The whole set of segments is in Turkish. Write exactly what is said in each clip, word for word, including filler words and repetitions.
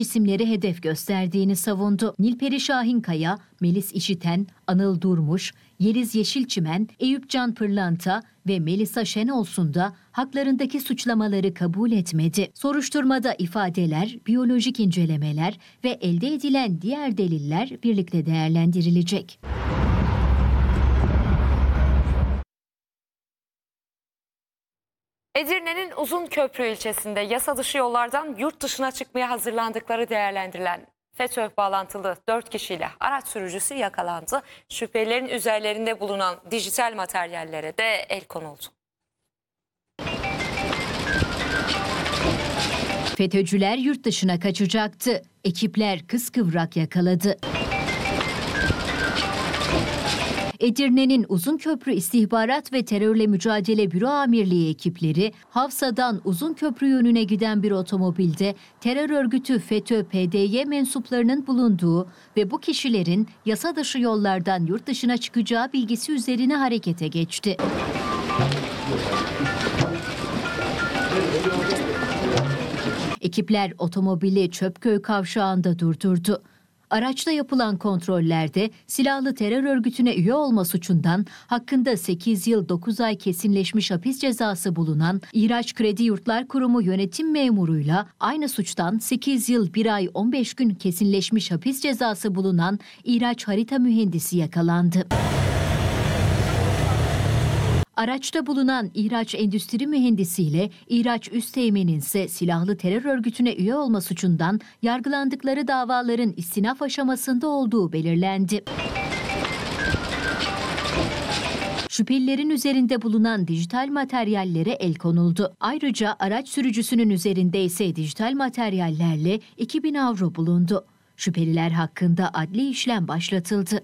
isimleri hedef gösterdiğini savundu. Nilperi Şahinkaya, Melis İşiten, Anıl Durmuş, Yeliz Yeşilçimen, Eyüp Can Pırlanta ve Melisa Şenolsun da haklarındaki suçlamaları kabul etmedi. Soruşturmada ifadeler, biyolojik incelemeler ve elde edilen diğer deliller birlikte değerlendirilecek. Edirne'nin Uzunköprü ilçesinde yasa dışı yollardan yurt dışına çıkmaya hazırlandıkları değerlendirilen FETÖ bağlantılı dört kişiyle araç sürücüsü yakalandı. Şüphelilerin üzerlerinde bulunan dijital materyallere de el konuldu. FETÖ'cüler yurt dışına kaçacaktı. Ekipler kıskıvrak yakaladı. Edirne'nin Uzunköprü İstihbarat ve Terörle Mücadele Büro Amirliği ekipleri Hafsa'dan Uzunköprü yönüne giden bir otomobilde terör örgütü FETÖ P D Y mensuplarının bulunduğu ve bu kişilerin yasa dışı yollardan yurt dışına çıkacağı bilgisi üzerine harekete geçti. Ekipler otomobili Çöpköy kavşağında durdurdu. Araçta yapılan kontrollerde silahlı terör örgütüne üye olma suçundan hakkında sekiz yıl dokuz ay kesinleşmiş hapis cezası bulunan İhraç Kredi Yurtlar Kurumu yönetim memuruyla aynı suçtan sekiz yıl bir ay on beş gün kesinleşmiş hapis cezası bulunan İhraç Harita Mühendisi yakalandı. Araçta bulunan İhraç Endüstri Mühendisi ile İhraç Üsteğmen'in ise silahlı terör örgütüne üye olma suçundan yargılandıkları davaların istinaf aşamasında olduğu belirlendi. Şüphelilerin üzerinde bulunan dijital materyallere el konuldu. Ayrıca araç sürücüsünün üzerinde ise dijital materyallerle iki bin avro bulundu. Şüpheliler hakkında adli işlem başlatıldı.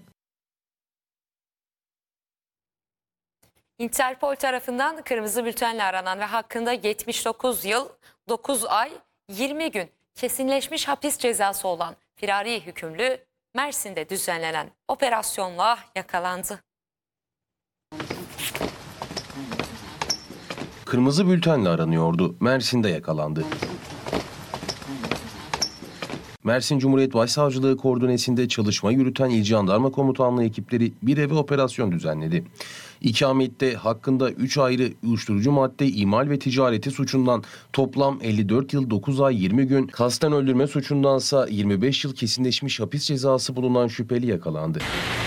Interpol tarafından kırmızı bültenle aranan ve hakkında yetmiş dokuz yıl, dokuz ay, yirmi gün kesinleşmiş hapis cezası olan firari hükümlü Mersin'de düzenlenen operasyonla yakalandı. Kırmızı bültenle aranıyordu. Mersin'de yakalandı. Mersin Cumhuriyet Başsavcılığı koordinesinde çalışma yürüten İl Jandarma Komutanlığı ekipleri bir eve operasyon düzenledi. İkamette hakkında üç ayrı uyuşturucu madde imal ve ticareti suçundan toplam elli dört yıl dokuz ay yirmi gün, kasten öldürme suçundansa yirmi beş yıl kesinleşmiş hapis cezası bulunan şüpheli yakalandı.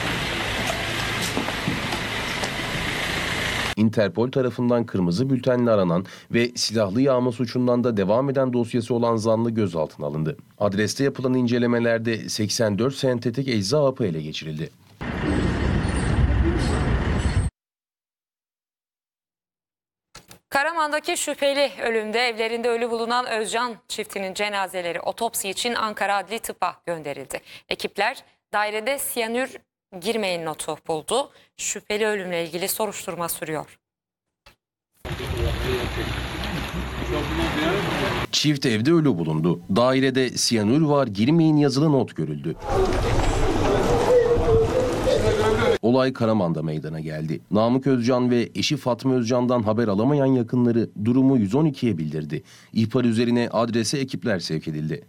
Interpol tarafından kırmızı bültenle aranan ve silahlı yağma suçundan da devam eden dosyası olan zanlı gözaltına alındı. Adreste yapılan incelemelerde seksen dört sentetik ecza hapı ele geçirildi. Karaman'daki şüpheli ölümde evlerinde ölü bulunan Özcan çiftinin cenazeleri otopsi için Ankara Adli Tıp'a gönderildi. Ekipler dairede siyanür girmeyin notu buldu. Şüpheli ölümle ilgili soruşturma sürüyor. Çift evde ölü bulundu. Dairede siyanür var, girmeyin yazılı not görüldü. Olay Karaman'da meydana geldi. Namık Özcan ve eşi Fatma Özcan'dan haber alamayan yakınları durumu yüz on ikiye bildirdi. İhbar üzerine adrese ekipler sevk edildi.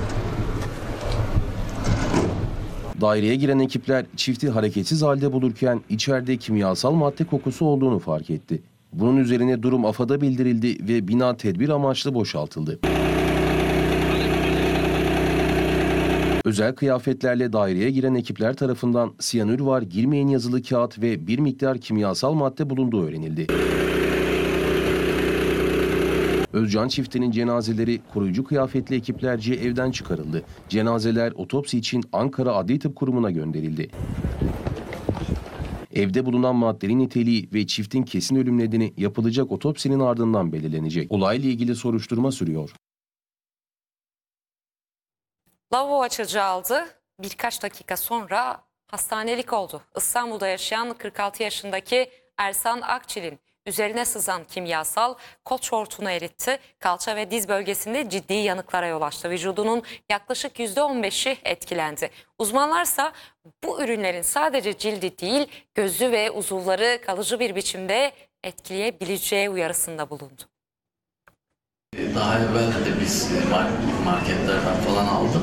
Daireye giren ekipler çifti hareketsiz halde bulurken içeride kimyasal madde kokusu olduğunu fark etti. Bunun üzerine durum AFAD'a bildirildi ve bina tedbir amaçlı boşaltıldı. Özel kıyafetlerle daireye giren ekipler tarafından siyanür var, girmeyin yazılı kağıt ve bir miktar kimyasal madde bulunduğu öğrenildi. Özcan çiftinin cenazeleri koruyucu kıyafetli ekiplerce evden çıkarıldı. Cenazeler otopsi için Ankara Adli Tıp Kurumu'na gönderildi. Evde bulunan maddenin niteliği ve çiftin kesin ölüm nedeni yapılacak otopsinin ardından belirlenecek. Olayla ilgili soruşturma sürüyor. Lavabo açıcı aldı. Birkaç dakika sonra hastanelik oldu. İstanbul'da yaşayan kırk altı yaşındaki Ersan Akçil'in üzerine sızan kimyasal kot şortunu eritti. Kalça ve diz bölgesinde ciddi yanıklara yol açtı. Vücudunun yaklaşık yüzde on beşi etkilendi. Uzmanlarsa bu ürünlerin sadece cildi değil, gözü ve uzuvları kalıcı bir biçimde etkileyebileceği uyarısında bulundu. Daha evvel de biz marketlerden falan aldık.